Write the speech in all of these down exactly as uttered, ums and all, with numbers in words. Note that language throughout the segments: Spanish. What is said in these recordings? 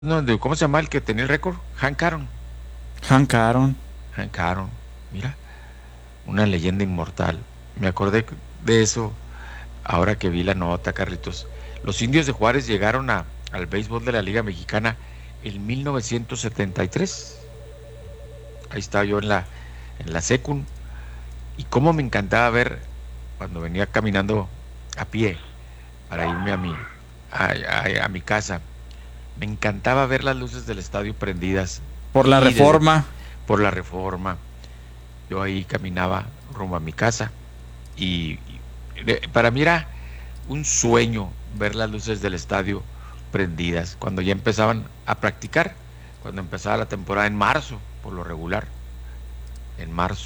No, de- ¿cómo se llama el que tenía el récord? Hank Aaron. Hank Aaron. Hank Aaron, mira, una leyenda inmortal. Me acordé de eso ahora que vi la nota, Carlitos. Los Indios de Juárez llegaron a, al béisbol de la Liga Mexicana en mil novecientos setenta y tres. Ahí estaba yo en la, en la secund. Y cómo me encantaba ver cuando venía caminando a pie para irme a mi, a, a- a mi casa. Me encantaba ver las luces del estadio prendidas Por la y desde Reforma. por la Reforma. Yo ahí caminaba rumbo a mi casa y, y de- para mí era un sueño ver las luces del estadio prendidas cuando ya empezaban a practicar, cuando empezaba la temporada en marzo, por lo regular, en marzo.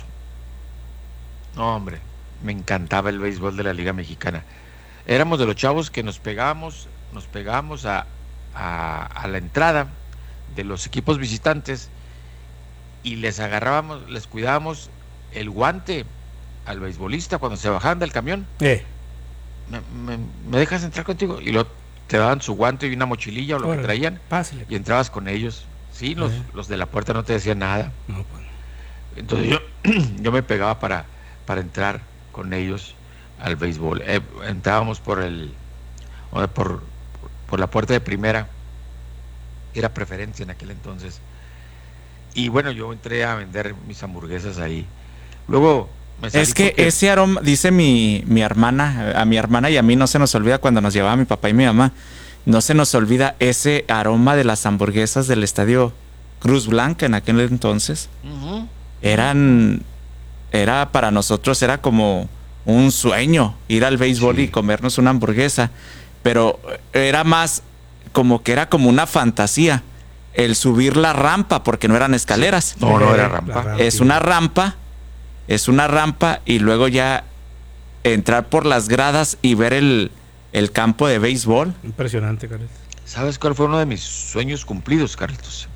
No, hombre, me encantaba el béisbol de la Liga Mexicana. Éramos de los chavos que nos pegábamos, nos pegábamos a, a, a la entrada de los equipos visitantes y les agarrábamos, les cuidábamos el guante al beisbolista cuando se bajaban del camión. Eh, ¿Me, me, me dejas entrar contigo? Y lo, te daban su guante y una mochililla o lo que órale, traían pásale. y entrabas con ellos. Sí, los, Eh, los de la puerta no te decían nada. no, pues. Entonces yo, yo me pegaba para, para entrar con ellos al béisbol. Eh, entrábamos por el o por, por la puerta de primera, era preferencia en aquel entonces. Y bueno, yo entré a vender mis hamburguesas ahí. Luego me salí Es que porque ese aroma, dice mi, mi hermana, a mi hermana y a mí no se nos olvida cuando nos llevaba mi papá y mi mamá, no se nos olvida ese aroma de las hamburguesas del estadio Cruz Blanca en aquel entonces. Ujú. Eran, era para nosotros, era como un sueño ir al béisbol y Sí. comernos una hamburguesa, pero era más como que era como una fantasía el subir la rampa porque no eran escaleras. No, no era Eh, rampa. la rampa. Es una rampa, es una rampa y luego ya entrar por las gradas y ver el, el campo de béisbol. Impresionante, Carlos. ¿Sabes cuál fue uno de mis sueños cumplidos, Carlitos?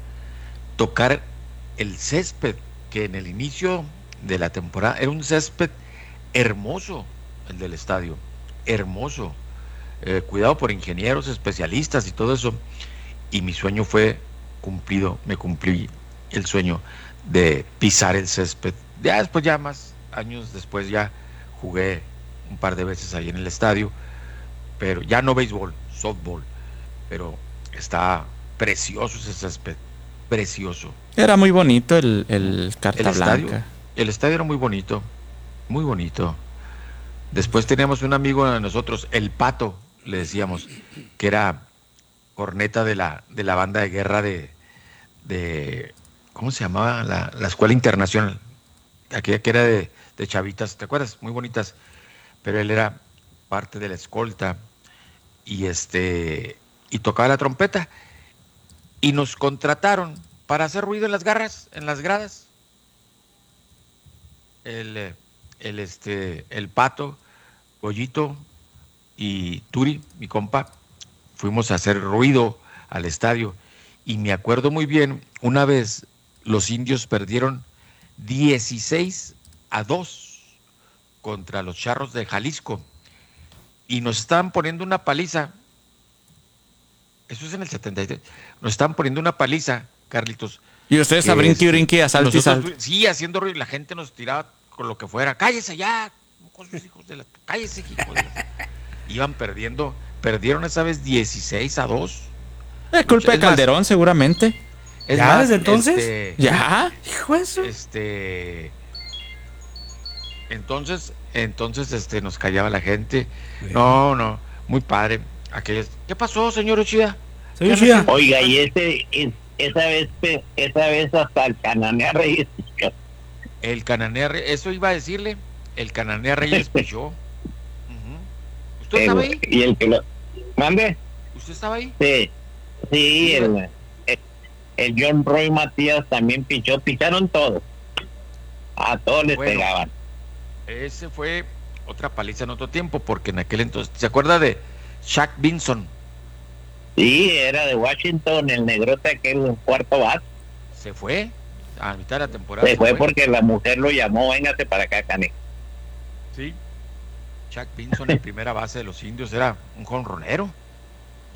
Tocar el césped, que en el inicio de la temporada era un césped hermoso, el del estadio, hermoso, eh, cuidado por ingenieros, especialistas y todo eso. Y mi sueño fue cumplido, me cumplí el sueño de pisar el césped. Ya después, ya más años después, ya jugué un par de veces ahí en el estadio, pero ya no béisbol, softball, pero está precioso ese césped, precioso. Era muy bonito el, el El Carta estadio, Blanca. el estadio era muy bonito, muy bonito. Después teníamos un amigo de nosotros, el Pato, le decíamos, que era corneta de la, de la banda de guerra de, de ¿cómo se llamaba? La, la Escuela Internacional, aquella que era de, de chavitas, ¿te acuerdas? Muy bonitas, pero él era parte de la escolta y este y tocaba la trompeta y nos contrataron para hacer ruido en las garras, en las gradas. El, eh, el este el Pato, Goyito y Turi, mi compa, fuimos a hacer ruido al estadio y me acuerdo muy bien, una vez los indios perdieron dieciséis a dos contra los Charros de Jalisco y nos estaban poniendo una paliza. Eso es en el setenta y tres. Nos estaban poniendo una paliza, Carlitos. Y ustedes a Que brinqui, este, brinqui, a y salte y nosotros, salte. sí, haciendo ruido, y la gente nos tiraba con lo que fuera. Cállese ya, con sus hijos de la. Cállese, hijos de la. Iban perdiendo, perdieron esa vez dieciséis a dos. Es culpa de Es más, Calderón, seguramente. es ¿Ya más, desde entonces? Este, ¿Ya? Hijo de eso. este, entonces, entonces, este, nos callaba la gente. No, no, muy padre. Aquellos, ¿qué pasó, señor Uchida? Soy ¿Qué Ushida. anda Oiga, y ese, es- esa vez, pe- esa vez hasta el Cananea Reyes. El Cananea Reyes, eso iba a decirle, el Cananea Reyes pichó. Ujú. ¿Usted eh, estaba ahí? y el que lo mande, ¿Usted estaba ahí? sí, sí, el, el, el John Roy Matías también pichó, picharon todos, a todos les Bueno. pegaban. Ese fue otra paliza en otro tiempo, porque en aquel entonces, ¿se acuerda de Shaq Vinson? Sí, era de Washington, el negrote aquel en cuarto bate. Se fue a mitad de la temporada. Se fue porque la mujer lo llamó, véngase para acá, Cane. Sí. Shaq Vinson, en primera base de los indios, era un jonronero.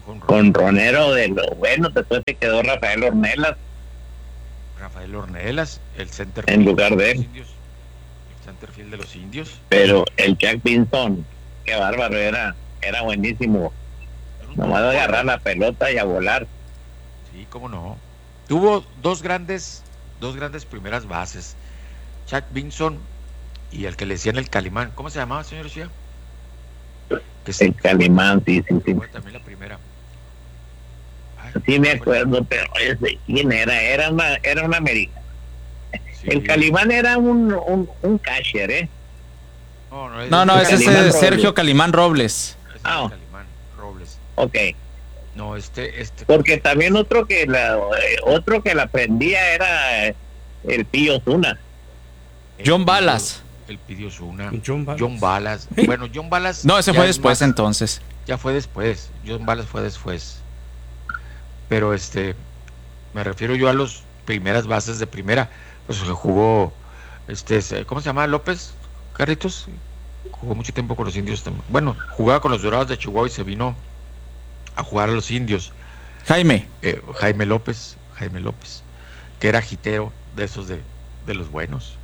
Jonronero de lo bueno. Después se quedó Rafael Ornelas. Rafael Ornelas, el center en lugar de él. Indios, el centerfield de los Indios. Pero el Jack Vinson, qué bárbaro, era, era buenísimo. Nomás de agarrar la pelota y a volar. Sí, cómo no. Tuvo dos grandes, dos grandes primeras bases. Jack Vinson y el que le decían el Calimán. ¿Cómo se llamaba, señor Lucía? Que el sí, Calimán, sí, sí, sí. Fue también la primera. Ay, sí me acuerdo, pero ese, ¿quién era? Era una, era una americana. Sí. El Calimán era un, un, un catcher, ¿eh? No, no, no, no ese Calimán es Sergio Robles. Calimán Robles. Ese ah, es Calimán Robles. Ok. No, este, este. Porque también otro que la, otro que la prendía era el Pío Zuna. John Balas. El Pío Zuna. John Balas. John Balas. ¿Sí? Bueno, John Balas. No, ese fue después más, entonces. Ya fue después. John Balas fue después. Pero este, me refiero yo a las primeras bases de primera. Pues jugó, este, ¿cómo se llama? López, Carritos. Jugó mucho tiempo con los Indios también. Bueno, jugaba con los Dorados de Chihuahua y se vino a jugar a los Indios. Jaime. Eh, Jaime López, Jaime López, que era jitero de esos de, de los buenos.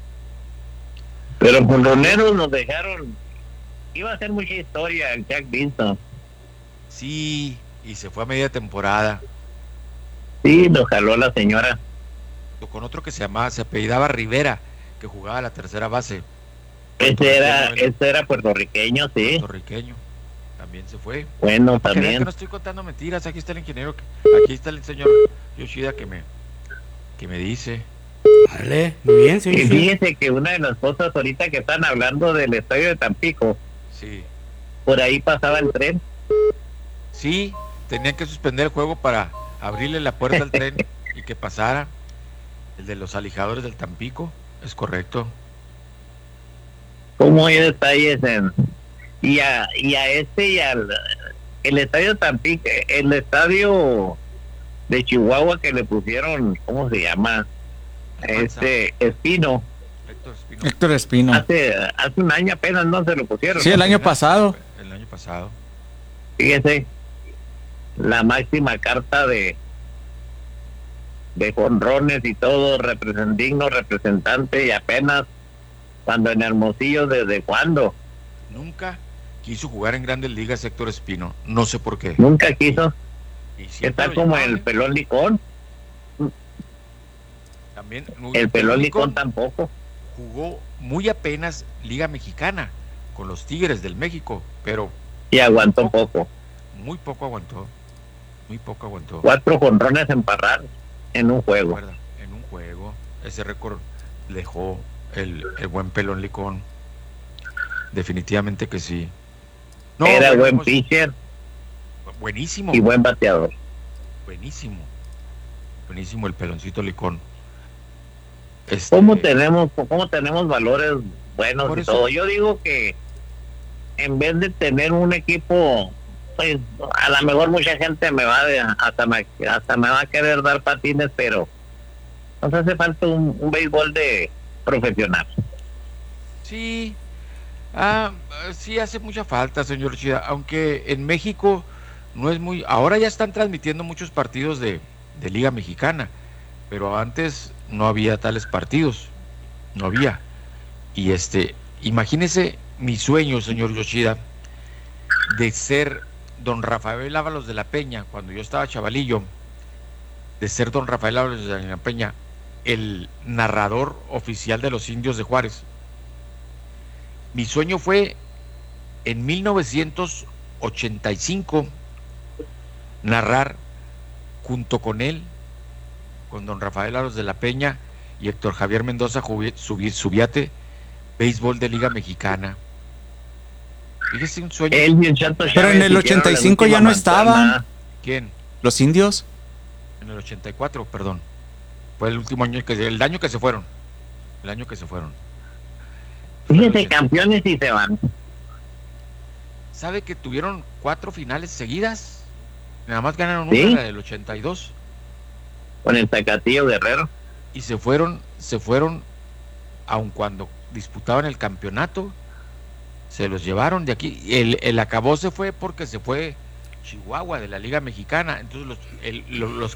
Pero Jonroneros nos dejaron, iba a hacer mucha historia el Jack Vinson. Sí, y se fue a media temporada. Sí, lo jaló la señora. Con otro que se llamaba, se apellidaba Rivera, que jugaba la tercera base. Ese era, ese era puertorriqueño, sí. Puertorriqueño. También se fue. Bueno, no, también. Que no estoy contando mentiras, aquí está el ingeniero, aquí está el señor Yoshida que me, que me dice. Vale, muy bien, señor. Y fíjese que una de las cosas ahorita que están hablando del estadio de Tampico, sí, por ahí pasaba el tren. Sí, tenían que suspender el juego para abrirle la puerta al tren y que pasara. El de los alijadores del Tampico, es correcto. ¿Cómo hay detalles en y a y a este y al el estadio Tampico, el estadio de Chihuahua que le pusieron, ¿cómo se llama? Este Espino. Héctor Espino. Héctor Espino. Hace hace un año apenas no se lo pusieron. Sí, el año pasado. El año pasado. Fíjese, la máxima carta de de jonrones y todo, represent, digno representante, y apenas cuando en Hermosillo, ¿desde cuándo? Nunca quiso jugar en Grandes Ligas Héctor Espino, no sé por qué. Nunca quiso. Está como el ¿eh? Pelón Licón. También. El Pelón Licón tampoco. Jugó muy apenas Liga Mexicana con los Tigres del México, pero... Y aguantó poco. Muy poco aguantó. Muy poco aguantó. Cuatro jonrones en Parral. En un juego. En un juego. Ese récord dejó el, el buen Pelón Licón. Definitivamente que sí. No, era bueno, buen pitcher. Buenísimo. Y buen bateador. Buenísimo. Buenísimo el Peloncito Licón. Este... ¿Cómo tenemos, cómo tenemos valores buenos y eso... todo? Yo digo que en vez de tener un equipo, pues a lo mejor mucha gente me va de, hasta me hasta me va a querer dar patines, pero nos hace falta un, un béisbol de profesional. Sí, ah, sí hace mucha falta, señor Chida, aunque en México no es muy, ahora ya están transmitiendo muchos partidos de, de Liga Mexicana, pero antes no había tales partidos, no había. Y este, imagínese mi sueño, señor Yoshida, de ser don Rafael Ábalos de la Peña, cuando yo estaba chavalillo, de ser don Rafael Ábalos de la Peña, el narrador oficial de los Indios de Juárez. Mi sueño fue en mil novecientos ochenta y cinco narrar junto con él, con don Rafael Ábalos de la Peña y Héctor Javier Mendoza Subiate, béisbol de Liga Mexicana. Fíjese, un sueño. Él y el Chato Pero Chávez en el ochenta y cinco ya no estaban. ¿Quién? ¿Los Indios? En el ochenta y cuatro, perdón. Fue el último año que el año que se fueron. El año que se fueron. Fíjense, campeones y se van. ¿Sabe que tuvieron cuatro finales seguidas? Nada más ganaron ¿Sí? una, la del ochenta y dos. Con el Zacatillo Guerrero. Y se fueron, se fueron, aun cuando disputaban el campeonato, se los llevaron de aquí. El, el acabó se fue porque se fue Chihuahua de la Liga Mexicana. Entonces los, el, los, los